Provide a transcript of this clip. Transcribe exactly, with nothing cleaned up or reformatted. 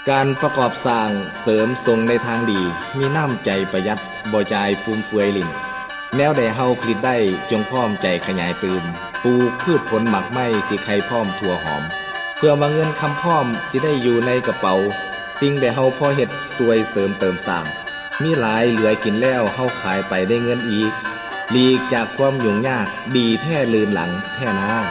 การประกอบสร้างเสริมทรงในทางดีมีน้ำใจประหยัดบ่จ่ายฟุ่มเฟือยลิ้นแนวใดเฮาผลิตได้จงพร้อมใจขยายเติมปลูกพืชผลหมักไม้สิไข่พร้อมทั่วหอมเพื่อมาเงินคำพร้อมสิได้อยู่ในกระเป๋าสิ่งใดเฮาพอเฮ็ดสวยเสริมเติมสร้างมีหลายเหลือกินแล้วเฮาขายไปได้เงินอีกหลีกจากความยุ่งยากดีแท้ลืนหลังแท้นา